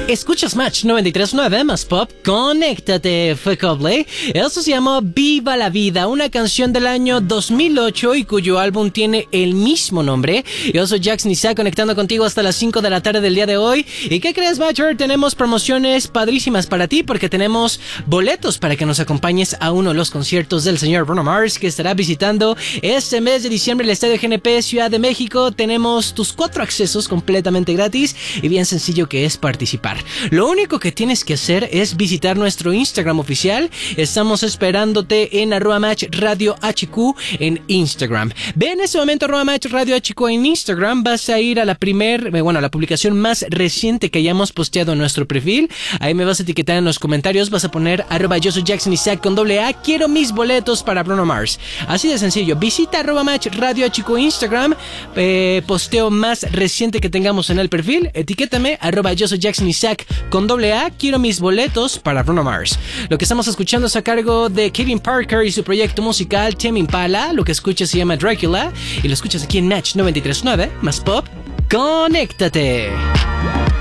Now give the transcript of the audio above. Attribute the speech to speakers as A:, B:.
A: Escuchas Match 93.9 más Pop, conéctate, fue Coldplay. Eso se llamó Viva la Vida, una canción del año 2008 y cuyo álbum tiene el mismo nombre. Yo soy Jax Nisa, conectando contigo hasta las 5 de la tarde del día de hoy. ¿Y qué crees, Matcher? Tenemos promociones padrísimas para ti porque tenemos boletos para que nos acompañes a uno de los conciertos del señor Bruno Mars, que estará visitando este mes de diciembre el Estadio GNP Ciudad de México. Tenemos tus 4 accesos completamente gratis y bien sencillo que es participar. Lo único que tienes que hacer es visitar nuestro Instagram oficial. Estamos esperándote en @matchradiohq en Instagram. Ve en ese momento @matchradiohq en Instagram. Vas a ir a la la publicación más reciente que hayamos posteado en nuestro perfil. Ahí me vas a etiquetar en los comentarios. Vas a poner @yo soy Jackson Isaac con @A. Quiero mis boletos para Bruno Mars. Así de sencillo. Visita @matchradiohq Instagram. Posteo más reciente que tengamos en el perfil. Etiquétame @yo soy Jackson Isaac con @A. Quiero mis boletos para Bruno Mars. Lo que estamos escuchando es a cargo de Kevin Parker y su proyecto musical Tame Impala. Lo que escuchas se llama Dracula y lo escuchas aquí en Match 93.9 más Pop. ¡Conéctate!